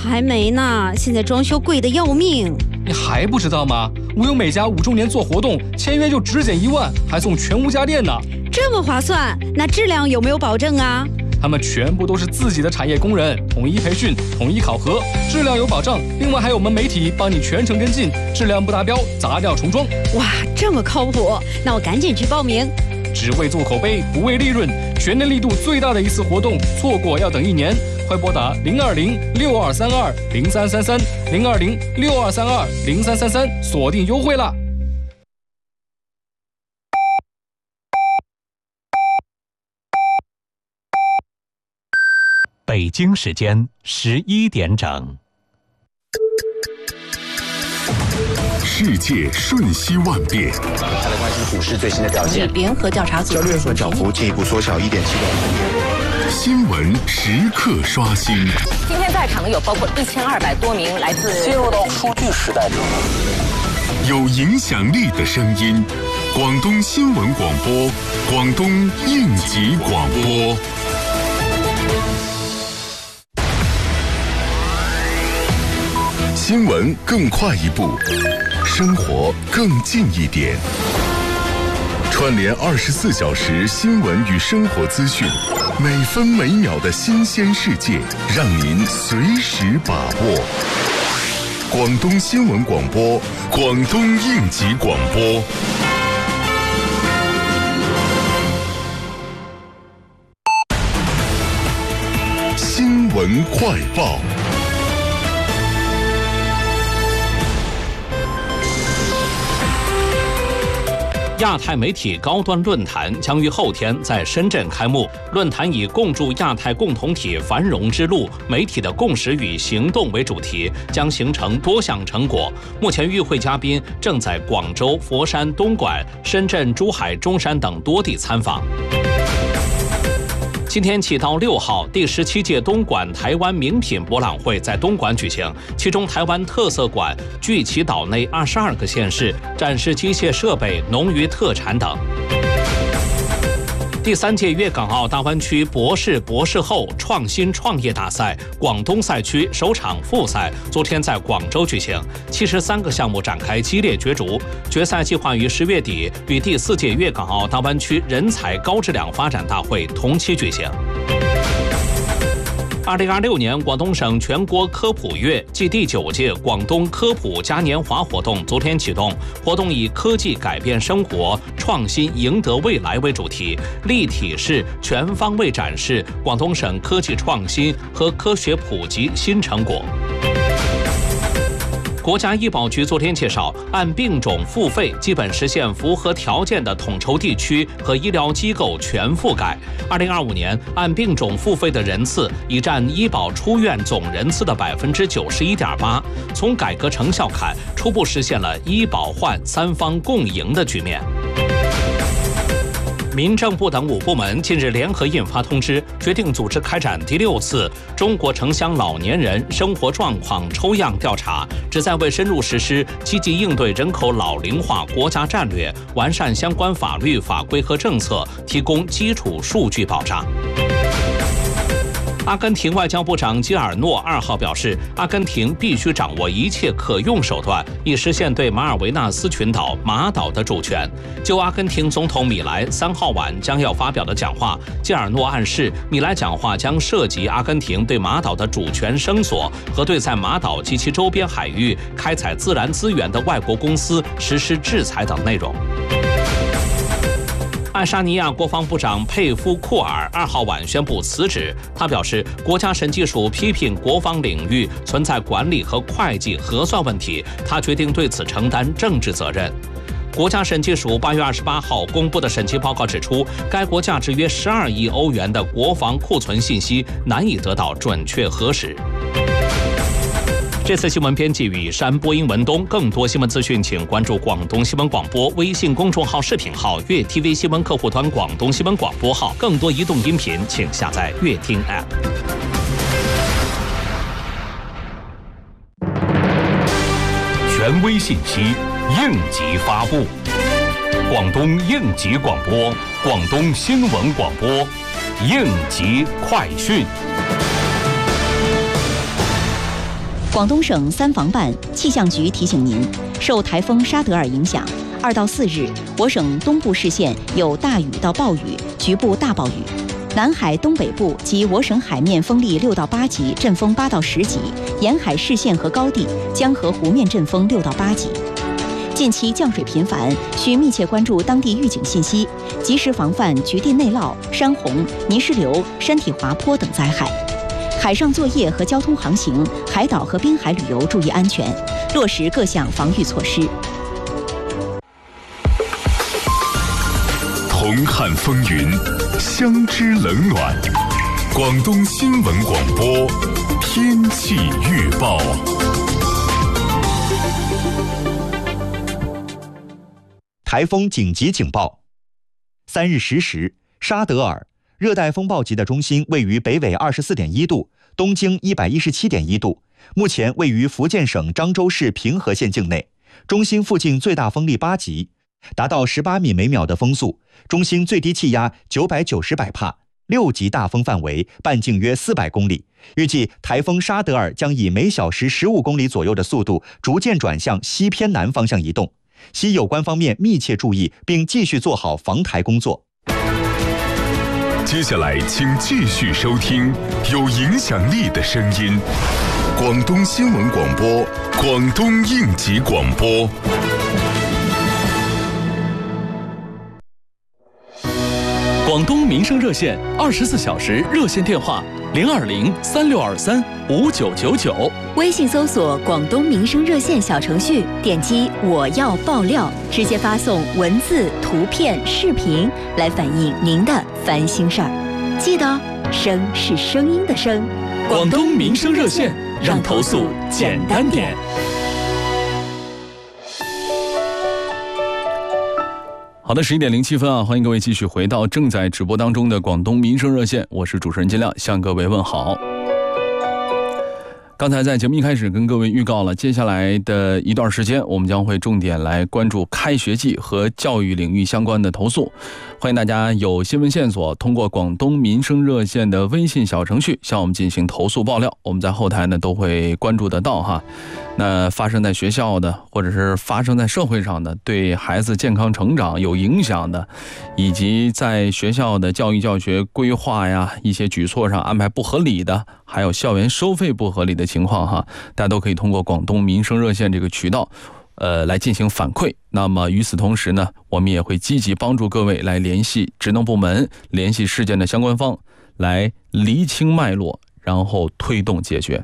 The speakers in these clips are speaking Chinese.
还没呢，现在装修贵得要命。 你还不知道吗？无忧美家5周年做活动，签约就只减1万，还送全屋家电呢。 这么划算？那质量有没有保证啊？ 他们全部都是自己的产业工人，统一培训，统一考核，质量有保障。另外还有我们媒体帮你全程跟进，质量不达标砸掉重装。 哇，这么靠谱，那我赶紧去报名。 只为做口碑，不为利润，全年力度最大的一次活动，错过要等1年。快拨打020-6232-0333，020-6232-0333，锁定优惠啦！ 北京时间11点整。 世界瞬息万变， 再来关心股市最新的表现。 联合调查组交易日涨幅进一步缩小1.7%。 新闻时刻刷新。 今天在场的有包括1200多名来自进入到数据时代中， 有影响力的声音，广东新闻广播，广东应急广播。新闻更快一步，生活更近一点。串联24小时新闻与生活资讯，每分每秒的新鲜世界，让您随时把握。广东新闻广播，广东应急广播。新闻快报。 亚太媒体高端论坛将于后天在深圳开幕。论坛以共筑亚太共同体繁荣之路，媒体的共识与行动为主题，将形成多项成果。目前与会嘉宾正在广州、佛山、东莞、深圳、珠海、中山等多地参访。今天起到6号，第17届东莞台湾名品博览会在东莞举行，其中台湾特色馆聚其岛内22个县市，展示机械设备、农渔特产等。第3届粤港澳大湾区博士后创新创业大赛广东赛区首场复赛昨天在广州举行，73个项目展开激烈角逐，决赛计划于10月底与第4届粤港澳大湾区人才高质量发展大会同期举行。2026年广东省全国科普月暨第9届广东科普嘉年华活动昨天启动，活动以科技改变生活，创新赢得未来为主题，立体式全方位展示广东省科技创新和科学普及新成果。国家医保局昨天介绍，按病种付费基本实现符合条件的统筹地区和医疗机构全覆盖。2025年按病种付费的人次已占医保出院总人次的91.8%。从改革成效看，初步实现了医保患3方共赢的局面。民政部等5部门近日联合印发通知，决定组织开展第6次中国城乡老年人生活状况抽样调查，旨在为深入实施积极应对人口老龄化国家战略，完善相关法律法规和政策，提供基础数据保障。阿根廷外交部长基尔诺2号表示，阿根廷必须掌握一切可用手段，以实现对马尔维纳斯群岛马岛的主权。就阿根廷总统米莱3号晚将要发表的讲话，基尔诺暗示米莱讲话将涉及阿根廷对马岛的主权声索和对在马岛及其周边海域开采自然资源的外国公司实施制裁等内容。爱沙尼亚国防部长佩夫库尔2号晚宣布辞职。他表示，国家审计署批评国防领域存在管理和会计核算问题，他决定对此承担政治责任。国家审计署8月28号公布的审计报告指出，该国价值约12亿欧元的国防库存信息难以得到准确核实。这次新闻编辑雨山，播音文东。更多新闻资讯，请关注广东新闻广播微信公众号、视频号、粤 TV 新闻客户端、广东新闻广播号。更多移动音频，请下载粤听 App。 权威信息，应急发布。广东应急广播，广东新闻广播，应急快讯。 广东省三防办气象局提醒您，受台风沙德尔影响，2到4日，我省东部市县有大雨到暴雨，局部大暴雨。南海东北部及我省海面风力6到8级，阵风8到10级；沿海市县和高地、江河湖面阵风6到8级。近期降水频繁，需密切关注当地预警信息，及时防范局地内涝、山洪、泥石流、山体滑坡等灾害。海上作业和交通航行、海岛和滨海旅游注意安全，落实各项防御措施。 同看风云，相知冷暖。广东新闻广播天气预报。 台风紧急警报。3日10时，沙德尔热带风暴级的中心位于北纬24.1度，东经117.1度，目前位于福建省漳州市平和县境内。中心附近最大风力8级，达到18米每秒的风速。中心最低气压990百帕，6级大风范围，半径约400公里。预计台风沙德尔将以每小时15公里左右的速度逐渐转向西偏南方向移动，希有关方面密切注意，并继续做好防台工作。 接下来，请继续收听有影响力的声音——广东新闻广播、广东应急广播。 广东民生热线24小时热线电话02036235999， 微信搜索广东民生热线小程序，点击我要爆料，直接发送文字、图片、视频来反映您的烦心事儿。记得声是声音的声。 广东民生热线，让投诉简单点。好的，11点07分啊，欢迎各位继续回到正在直播当中的广东民生热线，我是主持人金亮，向各位问好。刚才在节目一开始跟各位预告了，接下来的一段时间我们将会重点来关注开学季和教育领域相关的投诉。欢迎大家有新闻线索通过广东民生热线的微信小程序向我们进行投诉爆料，我们在后台呢都会关注得到哈。那发生在学校的或者是发生在社会上的对孩子健康成长有影响的，以及在学校的教育教学规划呀一些举措上安排不合理的，还有校园收费不合理的情况哈，大家都可以通过广东民生热线这个渠道来进行反馈。那么与此同时呢，我们也会积极帮助各位来联系职能部门，联系事件的相关方，来厘清脉络，然后推动解决。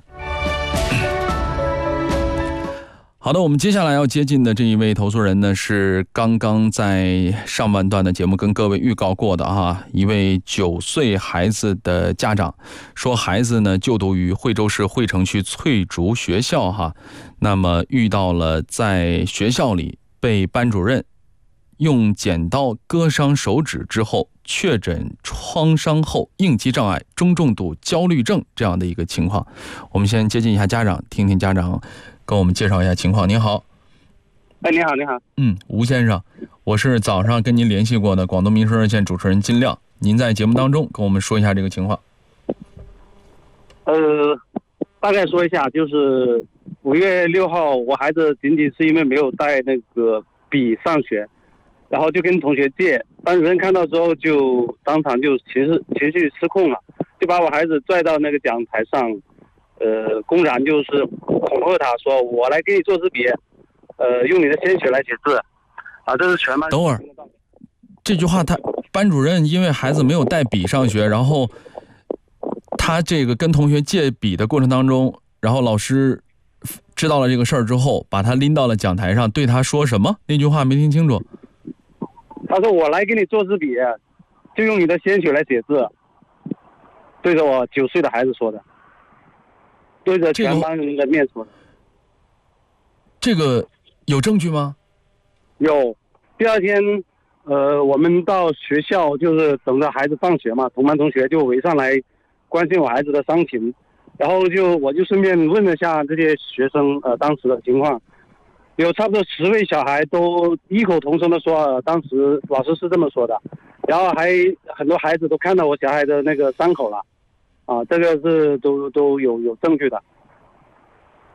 好的，我们接下来要接近的这一位投诉人呢，是刚刚在上半段的节目跟各位预告过的哈，一位9岁孩子的家长说，孩子呢就读于惠州市惠城区翠竹学校哈，那么遇到了在学校里被班主任用剪刀割伤手指之后，确诊创伤后应激障碍中重度焦虑症这样的一个情况。我们先接近一下家长，听听家长跟我们介绍一下情况。您好。 你好，你好。 吴先生，我是早上跟您联系过的广东民生热线主持人金亮，您在节目当中跟我们说一下这个情况。 大概说一下，就是5月6号，我孩子仅仅是因为没有带那个笔上学，然后就跟同学借，班主任看到之后就当场就情绪失控了，就把我孩子拽到那个讲台上，公然就是恐吓他说，我来给你做支笔，用你的鲜血来写字，啊，这是全班。 等会儿，这句话他班主任因为孩子没有带笔上学，然后他这个跟同学借笔的过程当中，然后老师知道了这个事儿之后，把他拎到了讲台上，对他说什么？那句话没听清楚。 他说我来给你做支笔，就用你的鲜血来写字，对着我9岁的孩子说的，对着全班人的面说的。 这个有证据吗？ 有。第二天我们到学校就是等着孩子放学嘛，同班同学就围上来关心我孩子的伤情，然后我就顺便问了下这些学生当时的情况，有差不多10位小孩都异口同声的说，当时老师是这么说的，然后还很多孩子都看到我小孩的那个伤口了，啊，这个是都有证据的。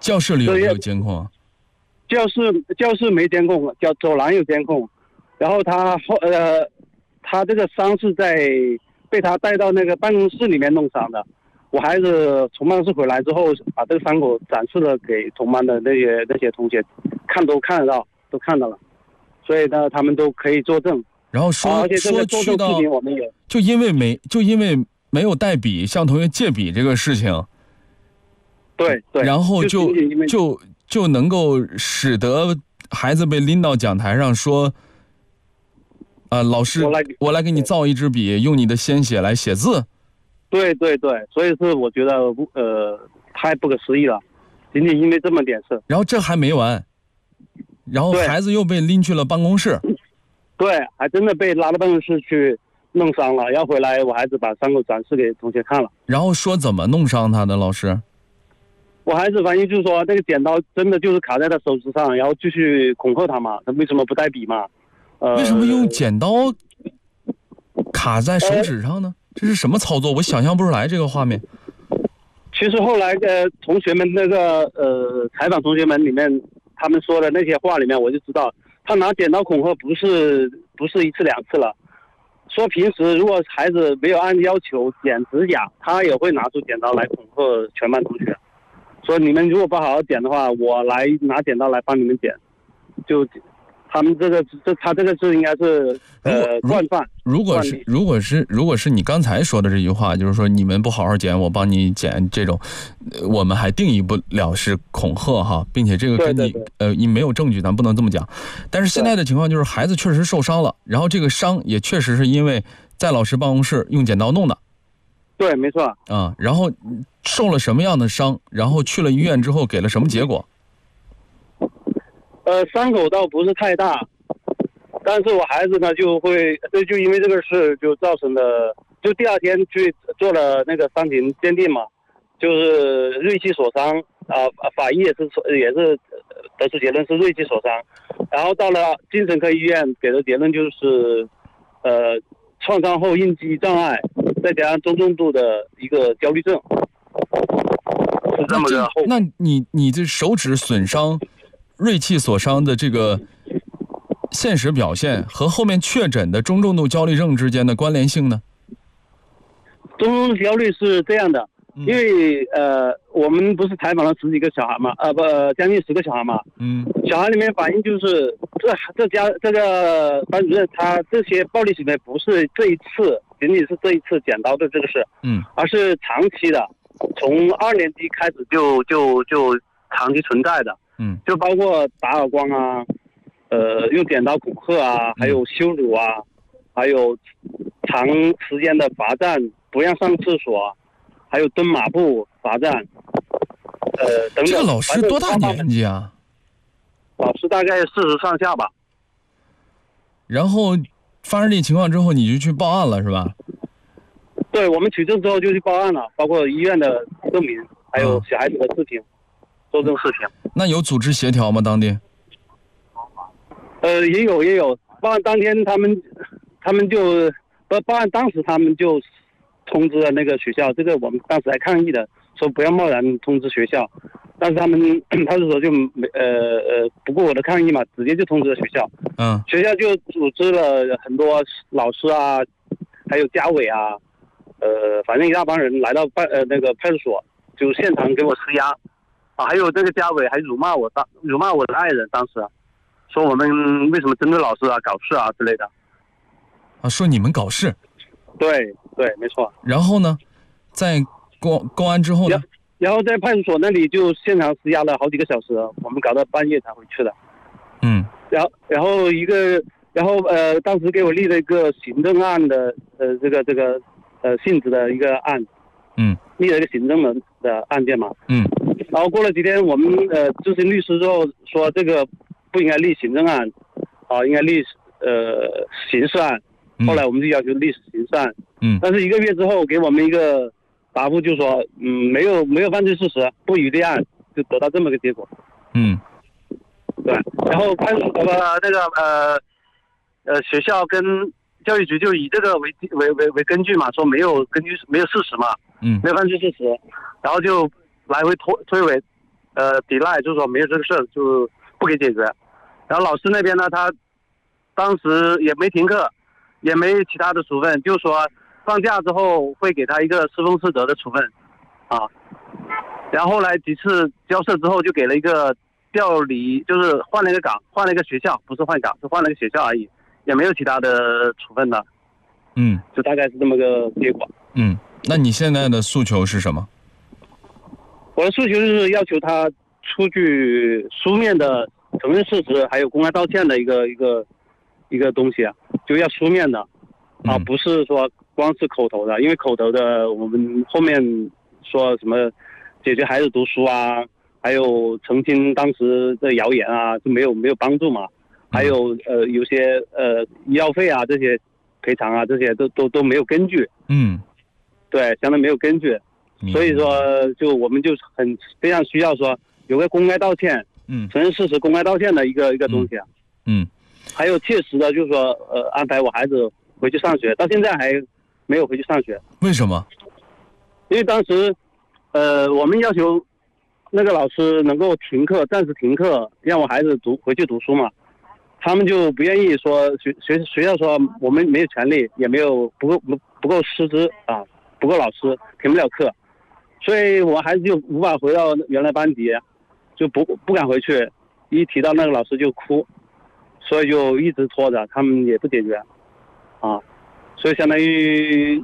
教室里有没有监控啊？ 教室没监控，走廊有监控。然后他这个伤是被他带到那个办公室里面弄伤的。我孩子从办公室回来之后，把这个伤口展示了给同班的那些同学都看得到，都看到了。所以呢，他们都可以作证。 然后说去到， 我们有就因为没有带笔向同学借笔这个事情， 对， 然后就能够使得孩子被拎到讲台上说，老师，我来给你造一支笔，用你的鲜血来写字。 对，所以是我觉得太不可思议了，仅仅因为这么点事。 然后这还没完，然后孩子又被拎去了办公室。 对，还真的被拉到办公室去弄伤了。要回来，我孩子把伤口展示给同学看了。 然后说怎么弄伤他的？老师， 我孩子反映就是说，那个剪刀真的就是卡在他手指上，然后继续恐吓他嘛。他为什么不带笔嘛？ 为什么用剪刀卡在手指上呢？这是什么操作？我想象不出来这个画面。 其实后来同学们那个采访同学们里面，他们说的那些话里面，我就知道。他拿剪刀恐吓不是一次两次了，说平时如果孩子没有按要求剪指甲，他也会拿出剪刀来恐吓全班同学，说你们如果不好好剪的话，我来拿剪刀来帮你们剪。就他们他这个是应该是惯犯。 如果是你刚才说的这句话，就是说你们不好好剪，我帮你剪，这种我们还定义不了是恐吓哈，并且这个跟你没有证据，咱不能这么讲。但是现在的情况就是孩子确实受伤了，然后这个伤也确实是因为在老师办公室用剪刀弄的。 对，没错。 然后受了什么样的伤，然后去了医院之后给了什么结果？ 伤口倒不是太大，但是我孩子呢就因为这个事就造成的，就第二天去做了那个伤情鉴定嘛，就是锐器所伤法医也是得出结论是锐器所伤，然后到了精神科医院给的结论就是创伤后应激障碍，再加上中重度的一个焦虑症，是这么个后果。 那你这手指损伤锐器所伤的这个现实表现和后面确诊的中重度焦虑症之间的关联性呢？ 中重度焦虑是这样的，因为我们不是采访了10几个小孩嘛，将近10个小孩嘛，小孩里面反映就是这个班主任他这些暴力行为不是仅仅是这一次剪刀的这个事，而是长期的，从2年级开始就长期存在的。就包括打耳光啊，用剪刀恐吓啊，还有羞辱啊，还有长时间的罚站，不让上厕所，还有蹲马步罚站，等等。 这个老师多大年纪啊？ 老师大概40上下吧。 然后发生这情况之后，你就去报案了是吧？ 对，我们取证之后就去报案了，包括医院的证明，还有小孩子的视频。作证视频。 那有组织协调吗？当地？ 也有。报案当天他们就报案当时他们就通知了那个学校，这个我们当时还抗议的，说不要贸然通知学校，但是他们派出所就不顾我的抗议嘛，直接就通知了学校。学校就组织了很多老师啊，还有家委啊，反正一大帮人来到那个派出所，就现场给我施压。还有这个家委还辱骂我的爱人，当时说我们为什么针对老师啊、搞事啊之类的。 说你们搞事。 对，没错。然后呢，在公安之后呢？ 然后在派出所那里就现场施压了好几个小时，我们搞到半夜才回去的。然后当时给我立了一个行政案的这个性质的一个案。立了一个行政的案件嘛。然后过了几天，我们咨询律师之后说这个不应该立行政案，应该立刑事案。后来我们就要求立刑事案。但是1个月之后给我们一个答复，就说没有犯罪事实，不予立案，就得到这么个结果。对。然后派出所那个学校跟教育局就以这个为根据嘛，说没有事实嘛，没有犯罪事实，然后就来回推诿抵赖，就是说没有这个事，就不给解决。然后老师那边呢，他当时也没停课，也没其他的处分，就说放假之后会给他一个师风师德的处分，啊。然后后来几次交涉之后，就给了一个调离，就是换了一个岗，换了一个学校，不是换岗，是换了一个学校而已，也没有其他的处分的。就大概是这么个结果。 那你现在的诉求是什么？ 我的诉求就是要求他出具书面的承认事实，还有公开道歉的一个东西啊，就要书面的啊，不是说光是口头的，因为口头的我们后面说什么解决孩子读书啊，还有澄清当时的谣言啊，就没有帮助嘛。还有有些医药费啊这些赔偿啊这些都没有根据。对，相当没有根据。所以说就我们就非常需要说有个公开道歉，承认事实公开道歉的一个东西啊。还有切实的就是说安排我孩子回去上学，到现在还没有回去上学。 为什么？ 因为当时我们要求那个老师能够停课，暂时停课，让我孩子回去读书嘛。他们就不愿意说学校说我们没有权利，也没有不够师资啊，不够老师，停不了课，所以我孩子就无法回到原来班级，就不敢回去，一提到那个老师就哭，所以就一直拖着，他们也不解决啊，所以相当于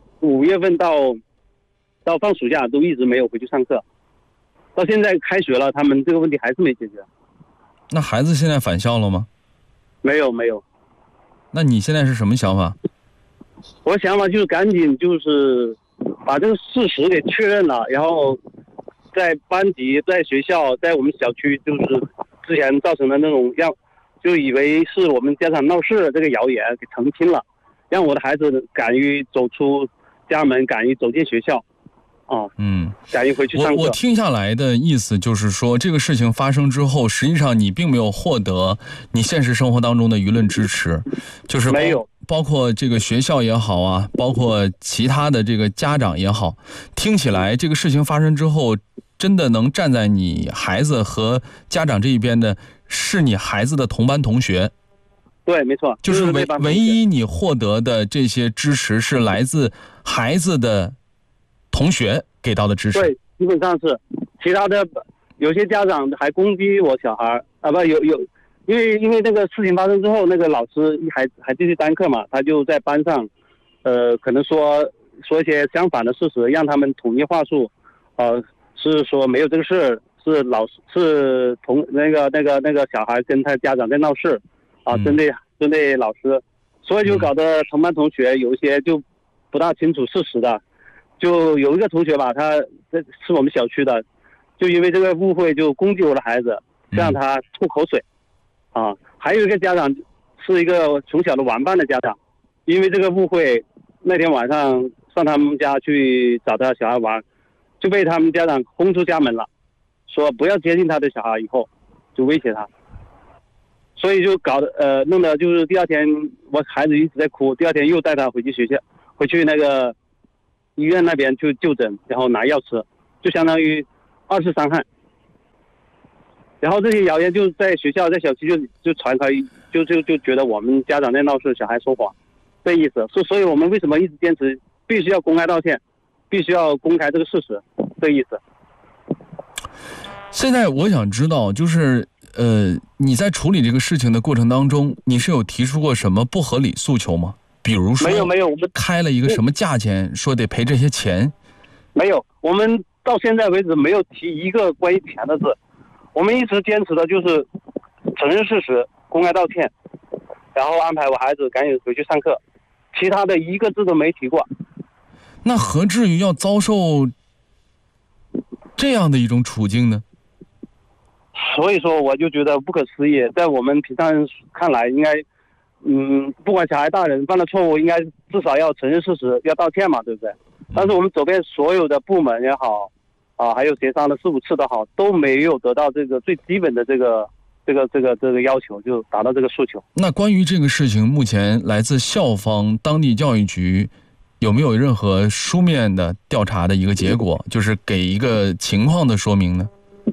5月份到放暑假都一直没有回去上课，到现在开学了，他们这个问题还是没解决。 那孩子现在返校了吗？ 没有。 那你现在是什么想法？ 我的想法就是赶紧就是把这个事实给确认了，然后在班级、在学校、在我们小区，就是之前造成的那种就以为是我们家长闹事的这个谣言给澄清了，让我的孩子敢于走出家门，敢于走进学校。敢于回去上课。 我听下来的意思就是说，这个事情发生之后，实际上你并没有获得你现实生活当中的舆论支持，就是没有， 包括这个学校也好啊，包括其他的这个家长也好，听起来这个事情发生之后，真的能站在你孩子和家长这一边的，是你孩子的同班同学。 对，没错， 就是唯一你获得的这些支持是来自孩子的同学给到的支持。 对，基本上是，其他的有些家长还攻击我小孩啊，不有，因为那个事情发生之后，那个老师还继续单课嘛，他就在班上，可能说一些相反的事实，让他们统一话术，是说没有这个事，是那个小孩跟他家长在闹事，啊，针对老师，所以就搞得同班同学有一些就不大清楚事实的。就有一个同学吧，他是我们小区的，就因为这个误会就攻击我的孩子，让他吐口水，啊，还有一个家长是一个从小的玩伴的家长，因为这个误会，那天晚上上他们家去找他小孩玩，就被他们家长轰出家门了，说不要接近他的小孩，以后就威胁他，所以就搞得弄得就是第二天我孩子一直在哭，第二天又带他回去那个医院那边去就诊，然后拿药吃，就相当于2次伤害。然后这些谣言就在学校、在小区就传开，就觉得我们家长在闹事，小孩说谎，这意思。所以我们为什么一直坚持必须要公开道歉，必须要公开这个事实，这意思。 现在我想知道，就是你在处理这个事情的过程当中，你是有提出过什么不合理诉求吗？比如说， 没有，我们开了一个什么价钱，说得赔这些钱？ 没有，我们到现在为止没有提一个关于钱的字。我们一直坚持的就是承认事实，公开道歉，然后安排我孩子赶紧回去上课，其他的一个字都没提过。 那何至于要遭受这样的一种处境呢？ 所以说，我就觉得不可思议。在我们平常人看来，应该。不管小孩大人犯了错误，应该至少要承认事实，要道歉嘛，对不对？但是我们走遍所有的部门也好，还有协商的事务次都好，都没有得到这个最基本的这个要求，就达到这个诉求。 那关于这个事情，目前来自校方、当地教育局有没有任何书面的调查的一个结果，就是给一个情况的说明呢？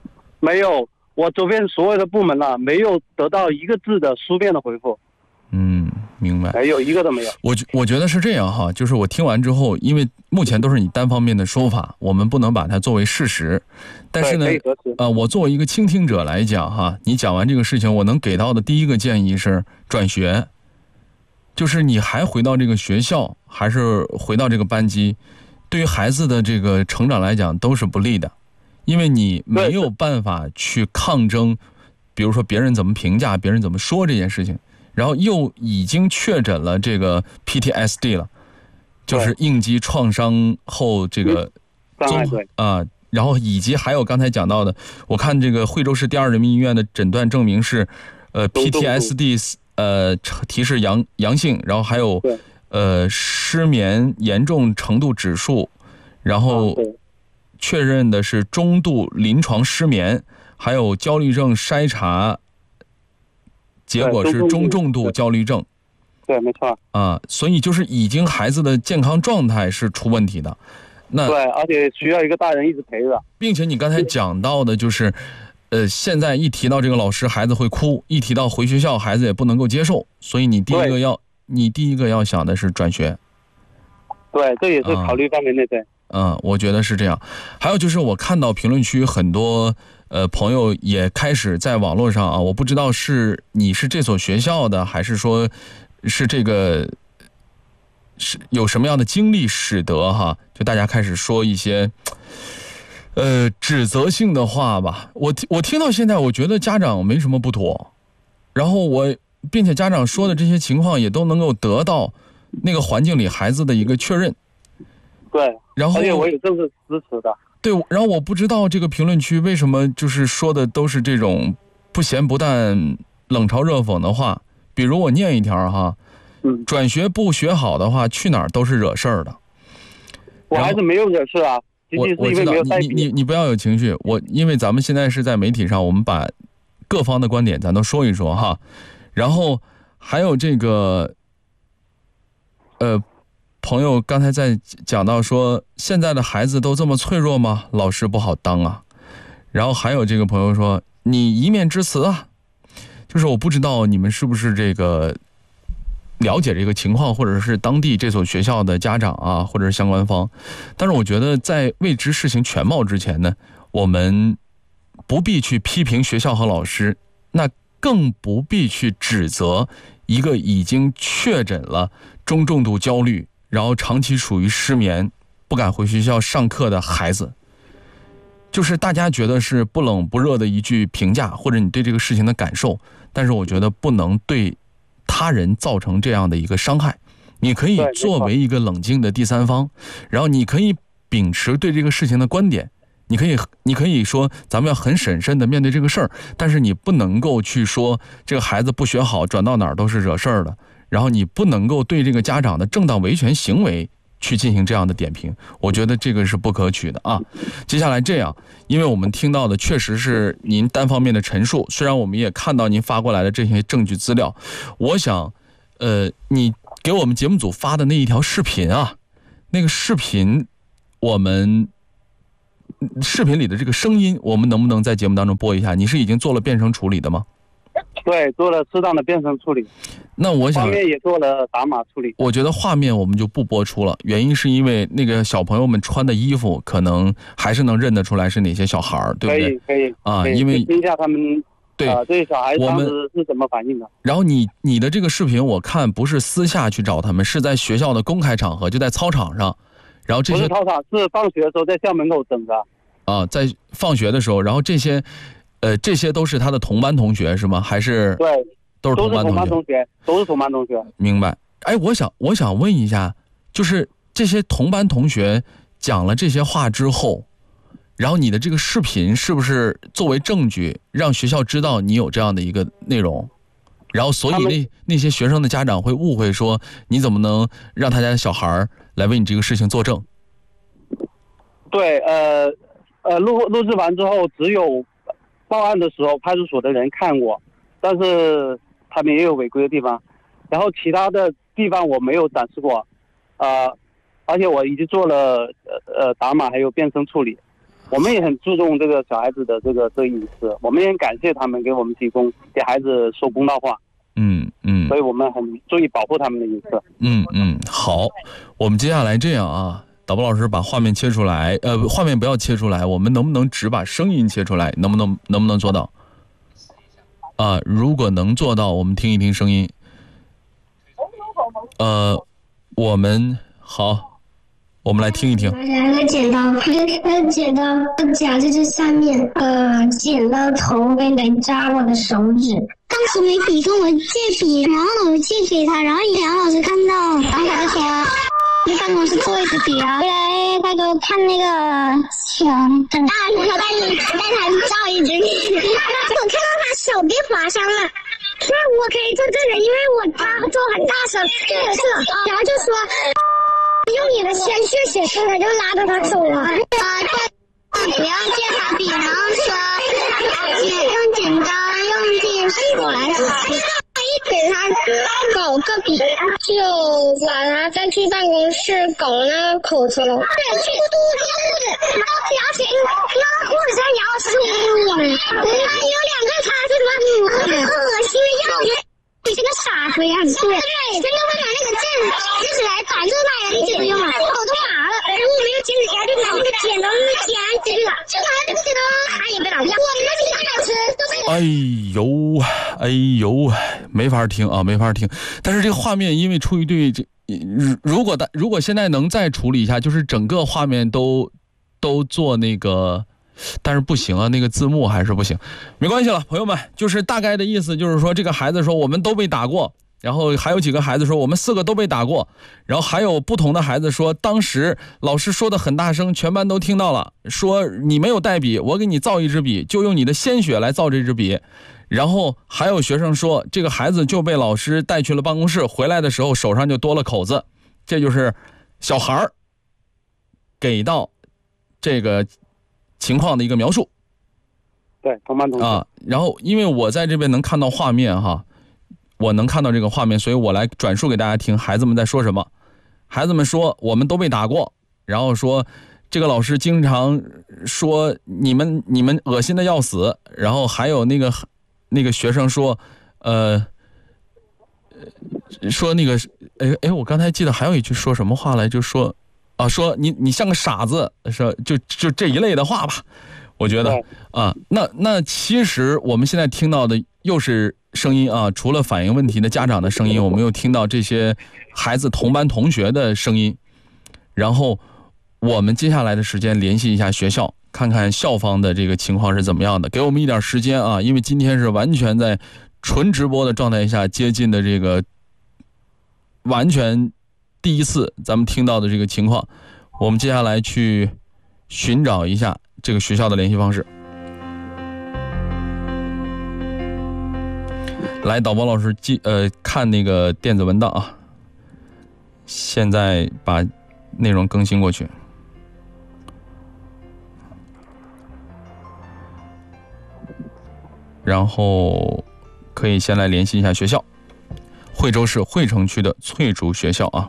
没有，我周边所有的部门了，没有得到一个字的书面的回复。 明白。 没有一个都没有。 我觉得是这样哈，就是我听完之后，因为目前都是你单方面的说法，我们不能把它作为事实。但是呢，我作为一个倾听者来讲哈，你讲完这个事情，我能给到的第一个建议是转学。就是你还回到这个学校，还是回到这个班级，对于孩子的这个成长来讲都是不利的，因为你没有办法去抗争，比如说别人怎么评价，别人怎么说这件事情。然后又已经确诊了这个 PTSD 了，就是应激创伤后这个然后以及还有刚才讲到的，我看这个惠州市第2人民医院的诊断证明是PTSD 提示阳性，然后还有失眠严重程度指数，然后确认的是中度临床失眠，还有焦虑症筛查结果是中重度焦虑症。 对，没错。 所以就是已经孩子的健康状态是出问题的。那对，而且需要一个大人一直陪着。 并且你刚才讲到的就是，现在一提到这个老师，孩子会哭；一提到回学校，孩子也不能够接受。所以你第一个要想的是转学。 对，这也是考虑范围内。对。 我觉得是这样。还有就是我看到评论区很多朋友也开始在网络上我不知道是你是这所学校的，还是说是这个是有什么样的经历使得就大家开始说一些指责性的话吧。我听到现在，我觉得家长没什么不妥，然后并且家长说的这些情况也都能够得到那个环境里孩子的一个确认。 对， 然后而且我也正是支持的。 对，然后我不知道这个评论区为什么就是说的都是这种不咸不淡、冷嘲热讽的话。比如我念一条转学不学好的话，去哪儿都是惹事儿的。 我孩子没有惹事啊， 我知道你不要有情绪。因为咱们现在是在媒体上，我们把各方的观点咱都说一说然后还有这个朋友刚才在讲到说，现在的孩子都这么脆弱吗？老师不好当啊。然后还有这个朋友说，你一面之词啊。就是我不知道你们是不是这个了解这个情况，或者是当地这所学校的家长或者是相关方。但是我觉得在未知事情全貌之前呢，我们不必去批评学校和老师，那更不必去指责一个已经确诊了中重度焦虑，然后长期处于失眠，不敢回学校上课的孩子。就是大家觉得是不冷不热的一句评价，或者你对这个事情的感受，但是我觉得不能对他人造成这样的一个伤害。你可以作为一个冷静的第三方，然后你可以秉持对这个事情的观点，你可以说咱们要很审慎的面对这个事儿，但是你不能够去说这个孩子不学好转到哪儿都是惹事儿的，然后你不能够对这个家长的正当维权行为去进行这样的点评，我觉得这个是不可取的接下来这样，因为我们听到的确实是您单方面的陈述，虽然我们也看到您发过来的这些证据资料，我想你给我们节目组发的那一条视频那个视频视频里的这个声音，我们能不能在节目当中播一下？你是已经做了变声处理的吗？ 对，做了适当的变声处理。 那我想画面也做了打码处理。 我觉得画面我们就不播出了，原因是因为那个小朋友们穿的衣服可能还是能认得出来是哪些小孩，对不对？ 可以因为听一下他们对这些小孩当时是怎么反应的。 然后你的这个视频我看不是私下去找他们，是在学校的公开场合，就在操场上。然后这些不是操场，是放学的时候在校门口等着。 在放学的时候，然后这些都是他的同班同学是吗？还是对， 都是同班同学，都是同班同学。 明白。我想问一下，就是这些同班同学讲了这些话之后，然后你的这个视频是不是作为证据让学校知道你有这样的一个内容？然后所以那些学生的家长会误会说，你怎么能让他家的小孩来为你这个事情作证？ 对，录制完之后，只有报案的时候派出所的人看过，但是他们也有违规的地方，然后其他的地方我没有展示过，而且我已经做了打码还有变声处理。 我们也很注重这个小孩子的这个隐私，我们也很感谢他们给我们提供给孩子说公道话。所以我们很注意保护他们的隐私。 好，我们接下来这样啊，导播老师把画面切出来，画面不要切出来，我们能不能只把声音切出来？能不能做到？啊，如果能做到，我们听一听声音。我们来听一听。 拿个剪刀夹在这下面，剪到头跟来扎我的手指。当时没笔，跟我借笔，然后我借给他，然后杨老师看到，然后他就说在办公室做一支笔啊。后来他给我看那个很大的木头，带他照一支笔。我看到他手被划伤了。那我可以做这个，因为他做很大声，对的是，然后就说用你的鲜血写出来，就拉着他走了。不要借他笔，然后说用剪刀用尽手来划。一给他搞个笔，就把他带去办公室搞那个口子了。对，去肚子，而且那裤子上咬死我们，有2个叉子什么，很恶心的样子。你这个傻子呀！对，真的会把那个剑就是来打肉那人剪用嘛，手都麻了，然后我没有剪指甲，就拿那个剪刀剪这个，就拿这个剪刀，他也被打掉。我们那几个老师都是。 哎呦，没法听啊，没法听。但是这个画面，因为出于对这，如果现在能再处理一下，就是整个画面都做那个。但是不行啊，那个字幕还是不行，没关系了，朋友们，就是大概的意思就是说，这个孩子说我们都被打过，然后还有几个孩子说我们4个都被打过，然后还有不同的孩子说当时老师说的很大声，全班都听到了，说你没有带笔，我给你造一支笔，就用你的鲜血来造这支笔。然后还有学生说这个孩子就被老师带去了办公室，回来的时候手上就多了口子。这就是小孩给到这个情况的一个描述。 对，同班同学啊。然后因为我在这边能看到画面哈，我能看到这个画面，所以我来转述给大家听孩子们在说什么。孩子们说我们都被打过，然后说这个老师经常说你们恶心的要死，然后还有那个学生说说那个我刚才记得还有一句说什么话来，就说说你像个傻子，说就这一类的话吧。我觉得啊，那其实我们现在听到的又是声音啊，除了反映问题的家长的声音，我们又听到这些孩子同班同学的声音。然后我们接下来的时间联系一下学校，看看校方的这个情况是怎么样的，给我们一点时间啊，因为今天是完全在纯直播的状态下接近的这个完全第一次咱们听到的这个情况，我们接下来去寻找一下这个学校的联系方式。来，导播老师看那个电子文档啊，现在把内容更新过去。然后可以先来联系一下学校，惠州市惠城区的翠竹学校啊。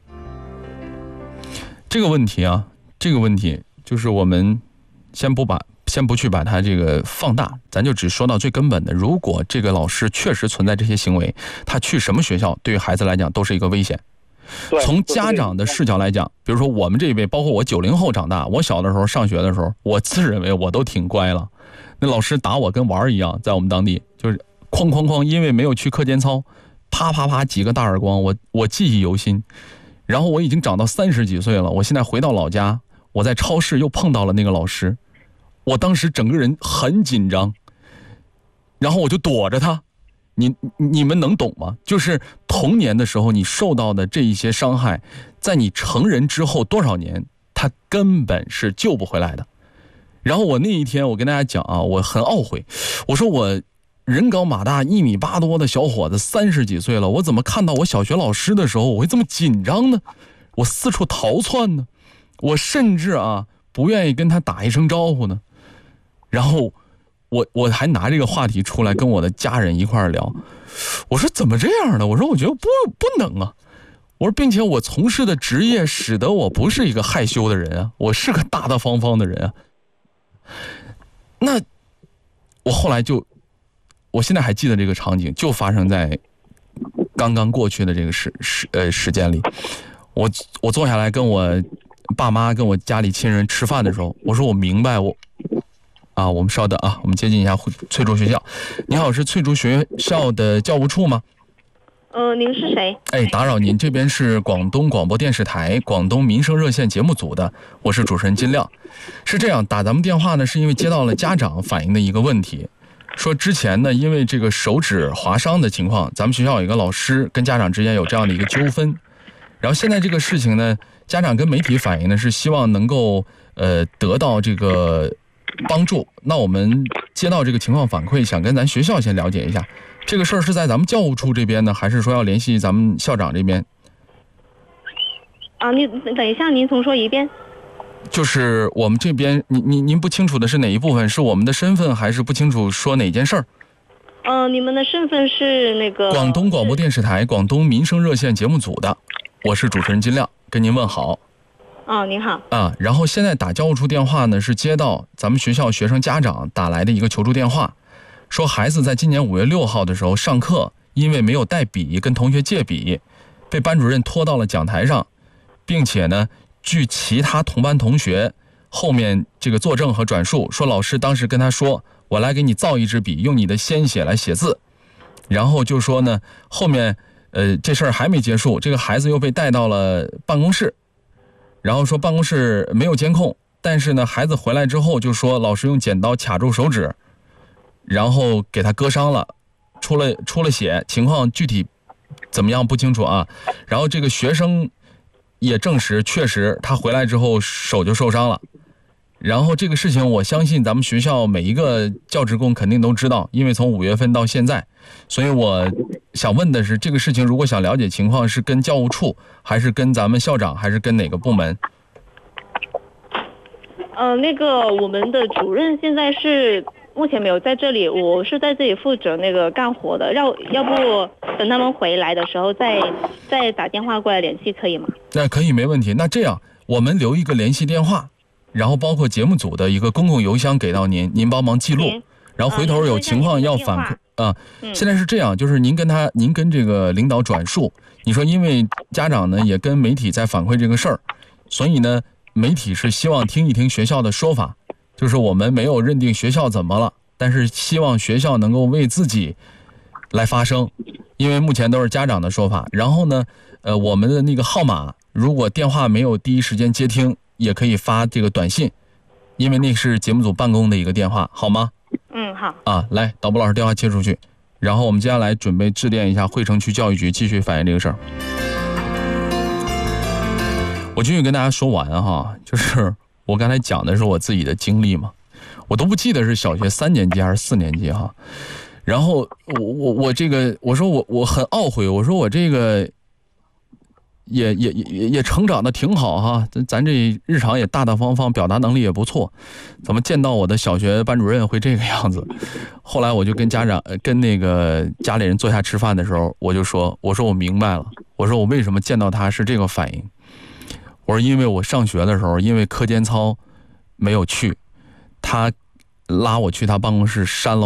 这个问题就是我们先不去把它这个放大，咱就只说到最根本的。如果这个老师确实存在这些行为，他去什么学校对于孩子来讲都是一个危险。从家长的视角来讲，比如说我们这一辈，包括我90后长大，我小的时候上学的时候，我自认为我都挺乖了，那老师打我跟玩一样，在我们当地就是哐哐哐，因为没有去课间操，啪啪啪几个大耳光，我记忆犹新。然后我已经长到30几岁了，我现在回到老家，我在超市又碰到了那个老师，我当时整个人很紧张，然后我就躲着他。你们能懂吗？就是童年的时候你受到的这一些伤害，在你成人之后多少年，他根本是救不回来的。然后我那一天我跟大家讲啊，我很懊悔，我说我人高马大1.8米多的小伙子，30几岁了，我怎么看到我小学老师的时候我会这么紧张呢？我四处逃窜呢？我甚至不愿意跟他打一声招呼呢？然后我还拿这个话题出来跟我的家人一块聊，我说怎么这样呢？我说我觉得不能啊，我说并且我从事的职业使得我不是一个害羞的人啊，我是个大大方方的人啊。 那我后来我现在还记得这个场景，就发生在刚刚过去的这个时间里。我坐下来跟我爸妈跟我家里亲人吃饭的时候，我说我明白我们稍等啊，我们接近一下翠竹学校。你好，是翠竹学校的教务处吗？ 您是谁？ 打扰您，这边是广东广播电视台广东民生热线节目组的，我是主持人金亮。是这样，打咱们电话呢，是因为接到了家长反映的一个问题，说之前呢，因为这个手指划伤的情况，咱们学校有一个老师跟家长之间有这样的一个纠纷，然后现在这个事情呢，家长跟媒体反映呢是希望能够得到这个帮助。那我们接到这个情况反馈，想跟咱学校先了解一下，这个事儿是在咱们教务处这边呢，还是说要联系咱们校长这边？ 您等一下，您重说一遍。 就是我们这边，您不清楚的是哪一部分？是我们的身份，还是不清楚说哪件事儿？ 你们的身份是那个广东广播电视台广东民生热线节目组的，我是主持人金亮，跟您问好。 您好。 然后现在打教务处电话呢，是接到咱们学校学生家长打来的一个求助电话，说孩子在今年5月6号的时候上课，因为没有带笔跟同学借笔，被班主任拖到了讲台上，并且呢，据其他同班同学后面这个作证和转述，说老师当时跟他说，我来给你造一支笔，用你的鲜血来写字。然后就说呢，后面这事儿还没结束，这个孩子又被带到了办公室，然后说办公室没有监控，但是呢，孩子回来之后就说老师用剪刀卡住手指，然后给他割伤了，出了血，情况具体怎么样不清楚啊。然后这个学生也证实，确实他回来之后手就受伤了。然后这个事情我相信咱们学校每一个教职工肯定都知道，因为从5月份到现在，所以我想问的是，这个事情如果想了解情况，是跟教务处，还是跟咱们校长，还是跟哪个部门？ 那个我们的主任现在是目前没有在这里，我是在这里负责那个干活的，要不等他们回来的时候再打电话过来联系，可以吗？ 那可以，没问题。那这样我们留一个联系电话，然后包括节目组的一个公共邮箱给到您，您帮忙记录，然后回头有情况要反馈现在是这样，就是您跟这个领导转述，你说因为家长呢也跟媒体在反馈这个事儿，所以呢媒体是希望听一听学校的说法，就是我们没有认定学校怎么了，但是希望学校能够为自己来发声，因为目前都是家长的说法。然后呢我们的那个号码，如果电话没有第一时间接听，也可以发这个短信，因为那是节目组办公的一个电话，好吗？好。来，导播老师电话切出去，然后我们接下来准备致电一下惠城区教育局，继续反映这个事儿。我继续跟大家说完哈，就是我刚才讲的是我自己的经历嘛，我都不记得是小学3年级还是4年级哈。然后我这个，我说我很懊悔，我说我这个也成长的挺好哈，咱这日常也大大方方，表达能力也不错，怎么见到我的小学班主任会这个样子？后来我就跟那个家里人坐下吃饭的时候，我就说，我说我明白了，我说我为什么见到他是这个反应。我说因为我上学的时候，因为课间操没有去，他拉我去他办公室扇了